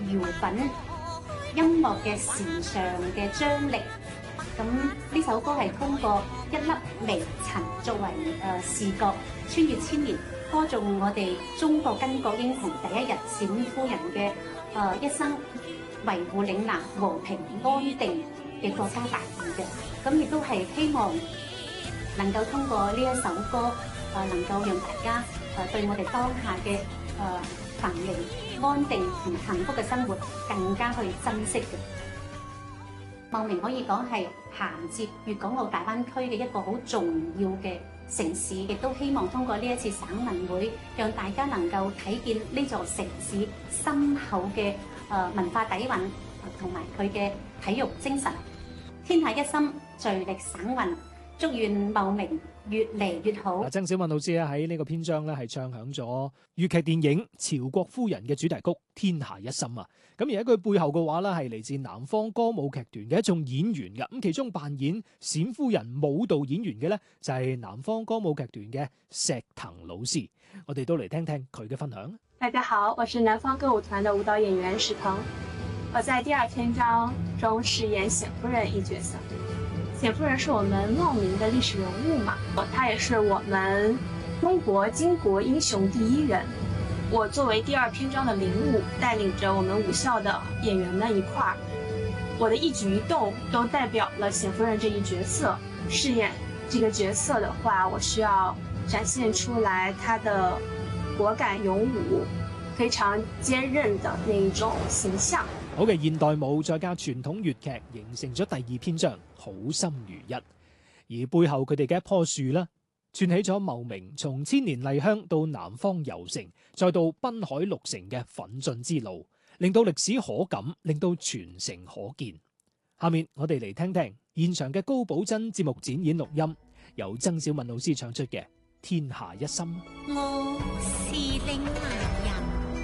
搖滾音樂嘅時尚嘅張力。咁呢首歌係通過一粒微塵作為視覺穿越千年，歌頌我哋中國巾幗英雄第一日冼夫人嘅一生維護嶺南和平安定嘅國家大義嘅。咁亦都係希望能夠通過呢一首歌能夠讓大家對我哋當下嘅繁榮安定同幸福嘅生活更加去珍惜嘅。茂名可以講係銜接粵港澳大灣區嘅一個好重要嘅城市，亦都希望通過呢一次省運會，讓大家能夠睇見呢座城市深厚嘅文化底蘊同埋佢嘅體育精神。天下一心，聚力省運，祝願茂名越嚟越好。 曾小敏老師咧喺呢個篇章咧係唱響咗粵劇電影《朝國夫人》嘅主題曲《天下一心》啊。咁而喺佢背後嘅話咧係嚟自南方歌舞劇團嘅一眾演員嘅。咁其中扮演冼夫人舞蹈演員嘅咧就係南方歌舞劇團嘅石騰老師。我哋都嚟聽聽佢嘅分享。 大家好，我是南方歌舞團的舞蹈演員石騰。我在第二篇章中飾演冼夫人一角色。冼夫人是我們茂名的歷史人物嘛，她也是我們中國巾幗英雄第一人。我作為第二篇章的領舞，帶領着我們舞校的演員們一塊兒，我的一舉一動都代表了冼夫人這一角色。飾演這個角色的話，我需要展現出來她的果敢勇武、非常堅韌的那一種形象。 好嘅現代舞再加傳統粵劇，形成咗第二篇章好心如一。而背後佢哋嘅一棵樹啦，串起咗茂名從千年麗香到南方遊城，再到濱海六城嘅奮進之路，令到歷史可感，令到傳承可見。下面我哋嚟聽聽現場嘅高寶珍節目展演錄音，由曾小敏老師唱出嘅《天下一心》。 我是嶺南人。